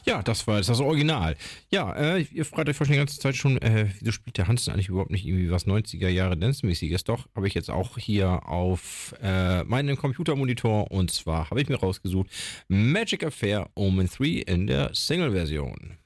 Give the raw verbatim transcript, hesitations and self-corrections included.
Ja, das war jetzt das Original. Ja, äh, ihr fragt euch wahrscheinlich die ganze Zeit schon, äh, wieso spielt der Hans denn eigentlich überhaupt nicht irgendwie was neunziger Jahre Dance-mäßiges? Doch, habe ich jetzt auch hier auf äh, meinem Computermonitor und zwar habe ich mir rausgesucht Magic Affair Omen drei in der Single-Version.